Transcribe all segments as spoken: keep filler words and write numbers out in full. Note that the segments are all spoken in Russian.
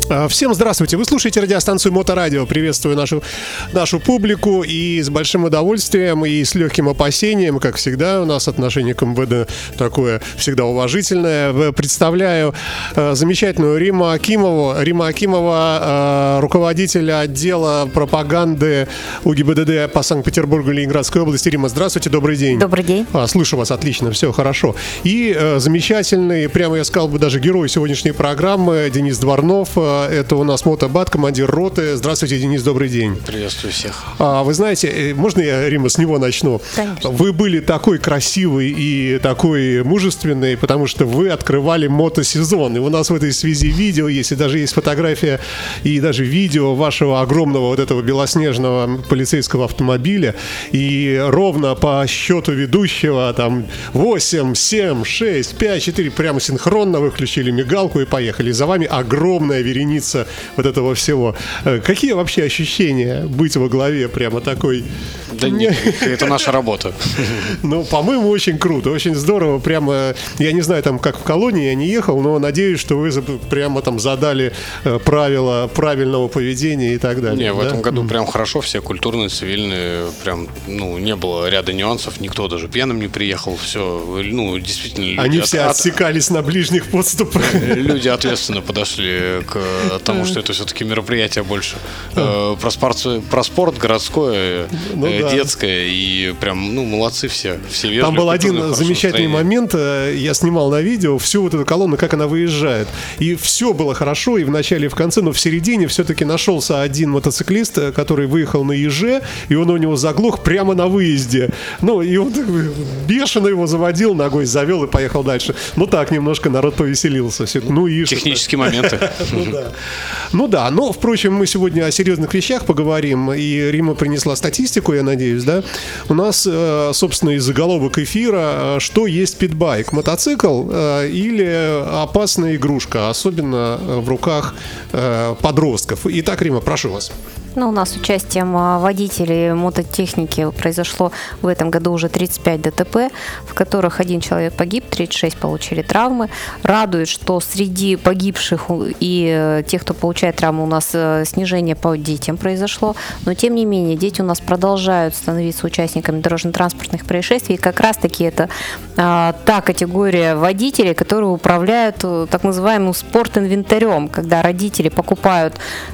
Всем здравствуйте, вы слушаете радиостанцию Моторадио. Приветствую нашу, нашу публику и с большим удовольствием и с легким опасением, как всегда, у нас отношение к МВД такое всегда уважительное. Представляю э, замечательную Римму Акимову. Римма Акимова, э, руководитель отдела пропаганды УГИБДД по Санкт-Петербургу и Ленинградской области. Римма, здравствуйте, добрый день. Добрый день. А, слышу вас отлично, все хорошо. И э, замечательный, прямо я сказал бы, даже герой сегодняшней программы Денис Дворнов. Это у нас мотобат, командир роты. Здравствуйте, Денис, добрый день. Приветствую всех. А, вы знаете, можно я, Римма, с него начну? Конечно. Вы были такой красивый и такой мужественный, потому что вы открывали мотосезон. И у нас в этой связи видео есть, и даже есть фотография, и даже видео вашего огромного вот этого белоснежного полицейского автомобиля. И ровно по счету ведущего там восемь, семь, шесть, пять, четыре, прямо синхронно выключили мигалку и поехали. За вами огромная вереница вот этого всего. Какие вообще ощущения быть во главе прямо такой? Да нет, это наша работа. Ну, по-моему, очень круто, очень здорово. Прямо, я не знаю, там, как в колонии я не ехал, но надеюсь, что вы прямо там задали правила правильного поведения и так далее. Не, в да? этом году прям хорошо, все культурные, цивильные, прям, ну, не было ряда нюансов, никто даже пьяным не приехал, все, ну, действительно. Люди Они от, все от, отсекались на ближних подступах. Люди ответственно подошли к тому, что это все-таки мероприятие больше э, про, спорт, про спорт городское, ну, э, да. детское, и прям, ну, молодцы все. все вежливые, там был один культурные, замечательный момент, я снимал на видео всю вот эту колонну, как она выезжает. И все было хорошо и в начале, и в конце, но в середине все-таки нашелся один мотоциклист, который выехал на еже, и он у него заглох прямо на выезде. Ну, и он бешено его заводил, ногой завел и поехал дальше. Ну так, немножко народ повеселился. Ну, и технические моменты. Ну да. Ну да, но, впрочем, мы сегодня о серьезных вещах поговорим, и Римма принесла статистику, я надеюсь, да? У нас, собственно, из заголовок эфира, что есть питбайк? Мотоцикл или опасная игрушка, особенно в руках подростков? Итак, Римма, прошу вас. Ну, у нас с участием водителей мототехники произошло в этом году уже тридцать пять ДТП, в которых один человек погиб, тридцать шесть получили травмы. Радует, что среди погибших и тех, кто получает травмы, у нас снижение по детям произошло. Но, тем не менее, дети у нас продолжают становиться участниками дорожно-транспортных происшествий. И как раз-таки это а, та категория водителей, которые управляют так называемым спортинвентарем, когда родители покупают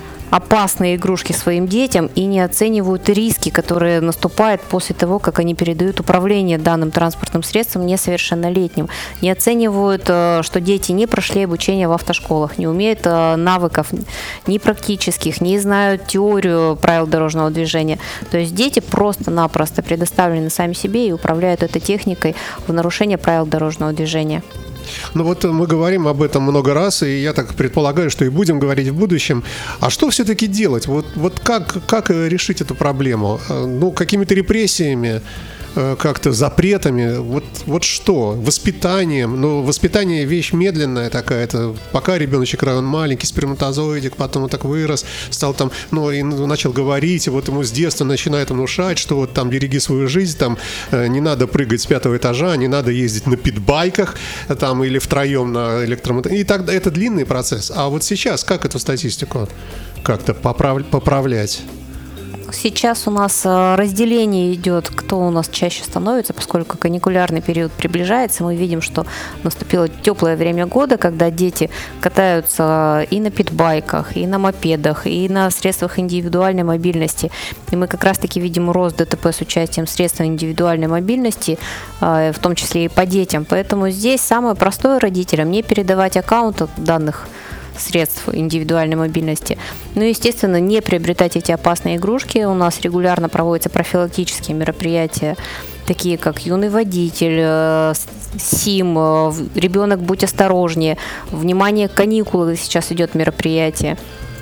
опасные игрушки своим детям и не оценивают риски, которые наступают после того, как они передают управление данным транспортным средством несовершеннолетним. Не оценивают, что дети не прошли обучение в автошколах, не умеют навыков ни практических, не знают теорию правил дорожного движения. То есть дети просто-напросто предоставлены сами себе и управляют этой техникой в нарушение правил дорожного движения. Ну вот мы говорим об этом много раз, и я так предполагаю, что и будем говорить в будущем. А что все-таки делать? Вот, вот как, как решить эту проблему? Ну, какими-то репрессиями, как-то запретами, вот, вот что? Воспитанием. Ну, воспитание вещь медленная такая. Это пока ребеночек он маленький, сперматозоидик, потом он так вырос, стал там, ну, и начал говорить, и вот ему с детства начинает внушать, что вот там береги свою жизнь, там не надо прыгать с пятого этажа, не надо ездить на питбайках, там, или втроем на электромоторе. И так это длинный процесс. А вот сейчас как эту статистику как-то поправ- поправлять? Сейчас у нас разделение идет, кто у нас чаще становится, поскольку каникулярный период приближается. Мы видим, что наступило теплое время года, когда дети катаются и на питбайках, и на мопедах, и на средствах индивидуальной мобильности. И мы как раз-таки видим рост ДТП с участием средств индивидуальной мобильности, в том числе и по детям. Поэтому здесь самое простое родителям не передавать аккаунты данных средств индивидуальной мобильности. Ну, естественно, не приобретать эти опасные игрушки. У нас регулярно проводятся профилактические мероприятия, такие как «Юный водитель», СИМ, «Ребенок, будь осторожнее», «Внимание, каникулы», сейчас идет мероприятие.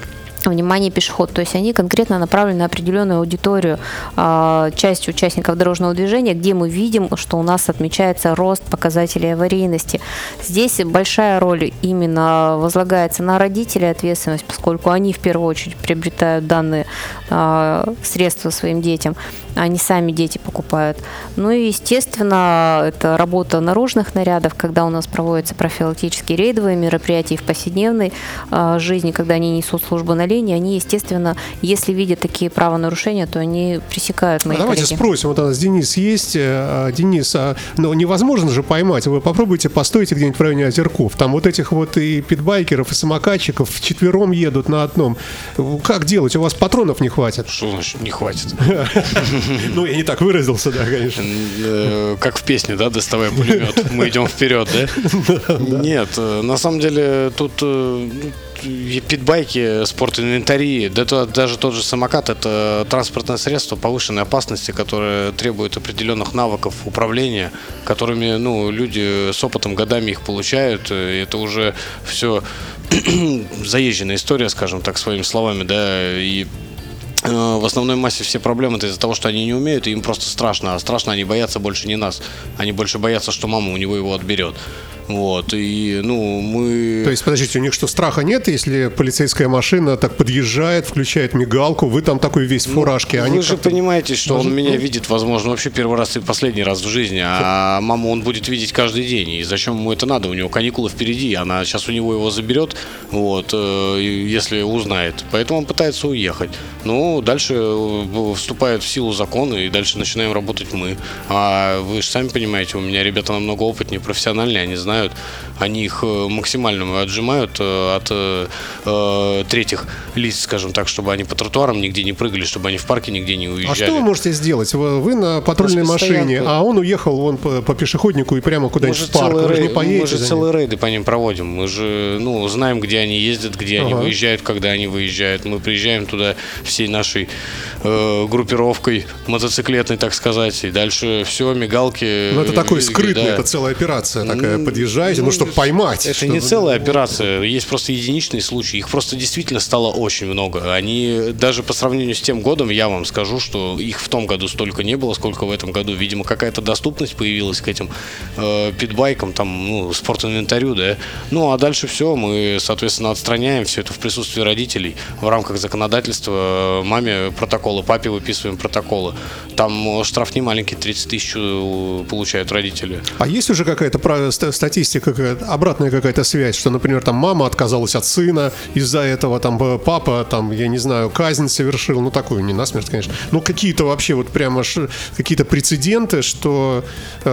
внимание пешеход. То есть они конкретно направлены на определенную аудиторию, часть участников дорожного движения, где мы видим, что у нас отмечается рост показателей аварийности. Здесь большая роль именно возлагается на родителей ответственность, поскольку они в первую очередь приобретают данные средства своим детям, они сами дети покупают. Ну и, естественно, это работа наружных нарядов, когда у нас проводятся профилактические рейдовые мероприятия в повседневной жизни, когда они несут службу на линии, они, естественно, если видят такие правонарушения, то они пресекают мои а давайте коллеги. Спросим, вот у нас Денис есть. Денис, а, ну, невозможно же поймать. Вы попробуйте, постойте где-нибудь в районе Озерков. Там вот этих вот и питбайкеров, и самокатчиков вчетвером едут на одном. Как делать? У вас патронов не хватит? Что значит не хватит? Ну, я не так выразился, да, конечно. Как в песне, да, доставая пулемет, мы идем вперед, да? Нет, на самом деле тут питбайки, спортинвентари, да то, даже тот же самокат — это транспортное средство повышенной опасности, которое требует определенных навыков управления, которыми, ну, люди с опытом годами их получают. Это уже все заезженная история, скажем так, своими словами, да, и в основной массе все проблемы это из-за того, что они не умеют, и им просто страшно. А страшно они боятся больше не нас. Они больше боятся, что мама у него его отберет. Вот, и, ну, мы... То есть, подождите, у них что, страха нет, если полицейская машина так подъезжает, включает мигалку, вы там такой весь в фуражке, ну, они вы же понимаете, что Может, он меня ну... видит, возможно, вообще первый раз и последний раз в жизни, а маму он будет видеть каждый день, и зачем ему это надо? У него каникулы впереди, она сейчас у него его заберет, вот, если узнает, поэтому он пытается уехать. Ну, дальше вступает в силу закон, и дальше начинаем работать мы. А вы же сами понимаете, у меня ребята намного опытнее, профессиональнее, они знают, они их максимально отжимают от э, третьих лиц, скажем так, чтобы они по тротуарам нигде не прыгали, чтобы они в парке нигде не уезжали. А что вы можете сделать? Вы, вы на патрульной машине, а он уехал вон по, по пешеходнику и прямо куда-нибудь в парк. Вы же не поедете. Мы же целые рейды по ним проводим. Мы же, ну, знаем, где они ездят, где ага. они выезжают, когда они выезжают. Мы приезжаем туда всей нашей э, группировкой мотоциклетной, так сказать, и дальше все, мигалки. Ну, это такой скрытный, да. это целая операция такая, подъезжаете, ну, ну чтобы поймать. Это чтобы... не целая операция, есть просто единичные случаи, их просто действительно стало очень много. Они, даже по сравнению с тем годом, я вам скажу, что их в том году столько не было, сколько в этом году. Видимо, какая-то доступность появилась к этим э, питбайкам, там, ну, спортинвентарю, да. Ну, а дальше все, мы, соответственно, отстраняем все это в присутствии родителей в рамках законодательства. Маме протоколы, папе выписываем протоколы. Там штраф не маленький, тридцать тысяч получают родители. А есть уже какая-то статистика, какая-то, обратная какая-то связь, что, например, там мама отказалась от сына, из-за этого там папа, там, я не знаю, казнь совершил, ну, такую, не насмерть, конечно, но какие-то вообще вот прямо ш, какие-то прецеденты, что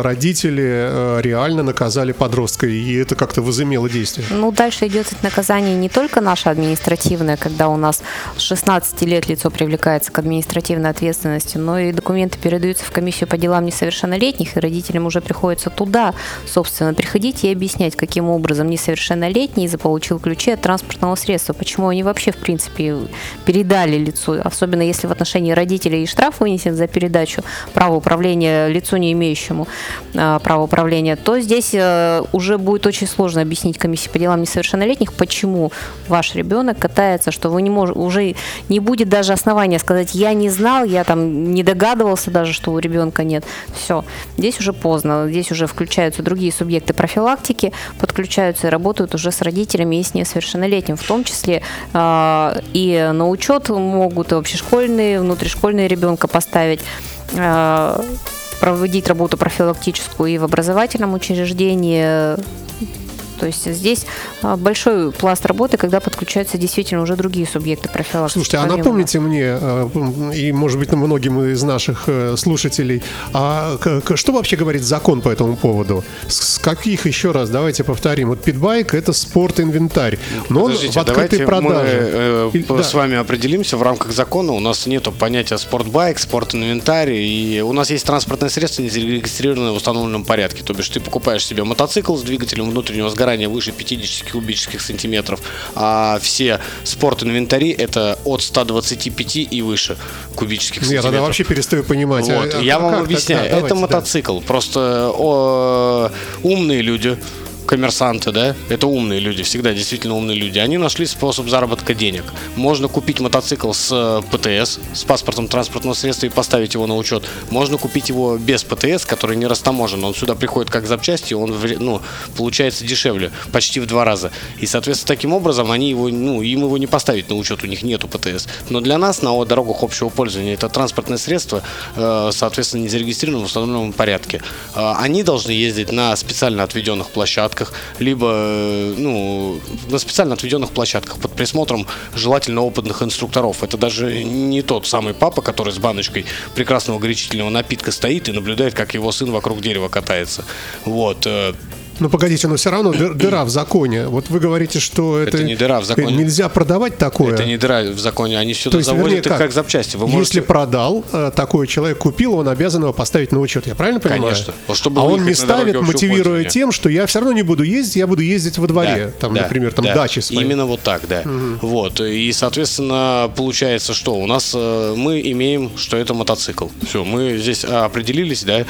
родители реально наказали подростка, и это как-то возымело действие. Ну, дальше идет наказание не только наше административное, когда у нас с шестнадцати лет лицо привлекается к административной ответственности, но и документы передаются в комиссию по делам несовершеннолетних, и родителям уже приходится туда, собственно, приходить и объяснять, каким образом несовершеннолетний заполучил ключи от транспортного средства, почему они вообще, в принципе, передали лицу, особенно если в отношении родителей и штраф вынесен за передачу права управления лицу, не имеющему а, права управления, то здесь а, уже будет очень сложно объяснить комиссии по делам несовершеннолетних, почему ваш ребенок катается, что вы не можете, уже не будет даже основания сказать, я не знал, я там не догадывался даже, что у ребенка нет. Все, здесь уже поздно, здесь уже включаются другие субъекты профилактики, подключаются и работают уже с родителями и с несовершеннолетним, в том числе э, и на учет могут и общешкольные, внутришкольные ребенка поставить, э, проводить работу профилактическую и в образовательном учреждении. То есть здесь большой пласт работы, когда подключаются действительно уже другие субъекты профилактики. Слушайте, а напомните мне, и, может быть, многим из наших слушателей, а что вообще говорит закон по этому поводу? С каких, еще раз, давайте повторим, вот питбайк — это спорт-инвентарь, но он в открытой продаже. Мы да. с вами определимся в рамках закона. У нас нет понятия спортбайк, спорт-инвентарь, и у нас есть транспортное средство, не зарегистрированное в установленном порядке. То бишь ты покупаешь себе мотоцикл с двигателем внутреннего сгорания выше пятьдесят кубических сантиметров, а все спорт-инвентари это от ста двадцати пяти и выше кубических Нет, сантиметров. Я тогда вообще перестаю понимать. Вот. А, Я а вам как, объясняю. да, это давайте, мотоцикл. Да. Просто о, умные люди, коммерсанты, да, это умные люди, всегда действительно умные люди, они нашли способ заработка денег. Можно купить мотоцикл с ПТС, с паспортом транспортного средства и поставить его на учет. Можно купить его без ПТС, который не растаможен. Он сюда приходит как запчасти, он, ну, получается дешевле, почти в два раза. И, соответственно, таким образом они его, ну, им его не поставить на учет, у них нету ПТС. Но для нас на дорогах общего пользования это транспортное средство, соответственно, не зарегистрировано в установленном порядке. Они должны ездить на специально отведенных площадках, либо, ну, на специально отведенных площадках под присмотром желательно опытных инструкторов. Это даже не тот самый папа, который с баночкой прекрасного горячительного напитка стоит и наблюдает, как его сын вокруг дерева катается. Вот. Ну, погодите, но все равно дыр, дыра в законе. Вот вы говорите, что это, это не дыра в законе. Нельзя продавать такое. Это не дыра в законе. Они сюда есть, завозят вернее, их как? как запчасти. Вы Если можете... продал, такой человек купил, он обязан его поставить на учет. Я правильно понимаю? Конечно. Вот, чтобы а он не на ставит, мотивируя тем, что я все равно не буду ездить, я буду ездить во дворе. Да, там, да, например, там да. дачи свои. Именно вот так, да. Угу. Вот. И, соответственно, получается, что у нас мы имеем, что это мотоцикл. Все, мы здесь определились, да,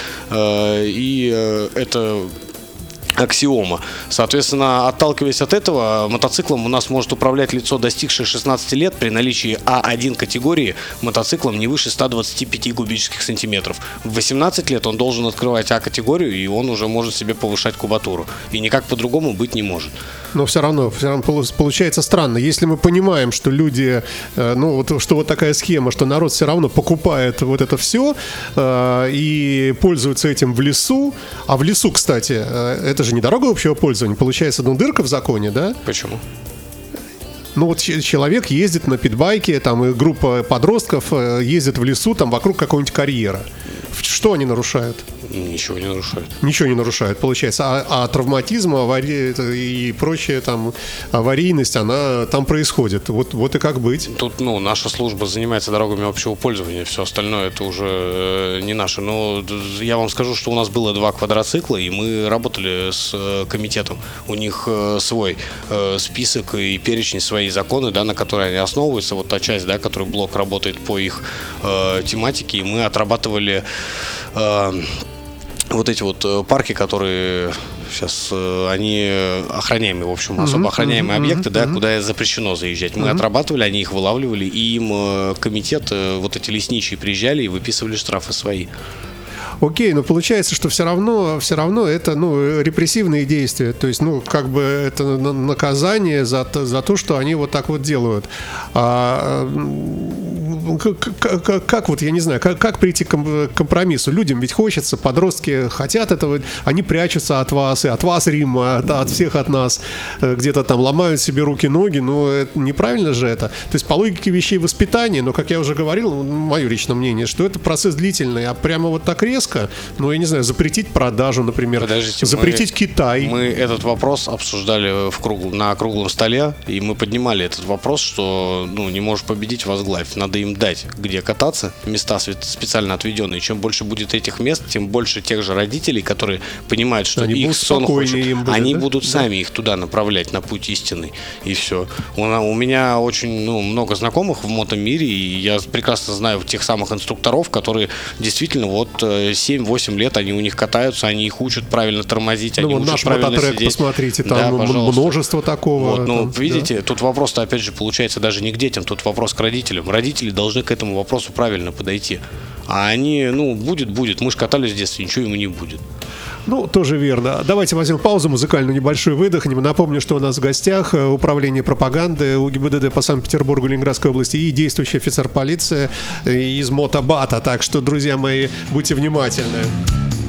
и это аксиома. Соответственно, отталкиваясь от этого, мотоциклом у нас может управлять лицо, достигшее шестнадцати лет, при наличии А один категории мотоциклом не выше ста двадцати пяти кубических сантиметров. В восемнадцать лет он должен открывать А категорию, и он уже может себе повышать кубатуру. И никак по-другому быть не может. Но все равно, все равно получается странно. Если мы понимаем, что люди, ну, вот, что вот такая схема, что народ все равно покупает вот это все э, и пользуется этим в лесу, а в лесу, кстати, это же не дорога общего пользования, получается, ну, дырка в законе, да? Почему? Ну вот человек ездит на питбайке, там и группа подростков ездит в лесу, там вокруг какого-нибудь карьера. Что они нарушают? Ничего не нарушают. Ничего не нарушают, получается. А, а травматизм, авария и прочая там аварийность, она там происходит. Вот, вот и как быть. Тут, ну, наша служба занимается дорогами общего пользования, все остальное это уже э, не наше. Но я вам скажу, что у нас было два квадроцикла, и мы работали с э, комитетом. У них э, свой э, список и перечень, свои законы, да, на которые они основываются. Вот та часть, да, который блок работает по их э, тематике, и мы отрабатывали э, вот эти вот парки, которые сейчас, они охраняемые, в общем, особо охраняемые uh-huh, объекты, uh-huh, да, uh-huh. куда запрещено заезжать. Мы uh-huh. отрабатывали, они их вылавливали, и им комитет, вот эти лесничие приезжали и выписывали штрафы свои. Окей, но получается, что все равно, все равно это, ну, репрессивные действия. То есть, ну, как бы это наказание за, за то, что они вот так вот делают. А, как, как, как вот, я не знаю, как, как прийти к компромиссу? Людям ведь хочется, подростки хотят этого, они прячутся от вас, и от вас, Римма, от, от всех от нас, где-то там ломают себе руки-ноги, но это, неправильно же это. То есть, по логике вещей воспитания, но, как я уже говорил, мое личное мнение, что это процесс длительный, а прямо вот так резко, ну, я не знаю, запретить продажу, например, Подождите, запретить мы, Китай. Мы этот вопрос обсуждали в круг, на круглом столе, и мы поднимали этот вопрос, что, ну, не можешь победить, возглавь. Надо им дать, где кататься, места специально отведенные. Чем больше будет этих мест, тем больше тех же родителей, которые понимают, что они их сон хочет, им будет, они да? будут да. сами их туда направлять, на путь истинный, и все. У, у меня очень, ну, много знакомых в мотомире, и я прекрасно знаю тех самых инструкторов, которые действительно вот семь-восемь лет они у них катаются, они их учат правильно тормозить, ну, они вот учат наш правильно мототрек, сидеть. Посмотрите, там да, множество такого. Вот, ну, там, видите, да. тут вопрос-то, опять же, получается даже не к детям, тут вопрос к родителям. Родители должны к этому вопросу правильно подойти. А они, ну, будет, будет. Мы же катались в детстве, ничего ему не будет. Ну, тоже верно. Давайте возьмем паузу, музыкальную небольшую выдохнем. Напомню, что у нас в гостях управление пропаганды УГИБДД по Санкт-Петербургу, Ленинградской области и действующий офицер полиции из Мотобата. Так что, друзья мои, будьте внимательны.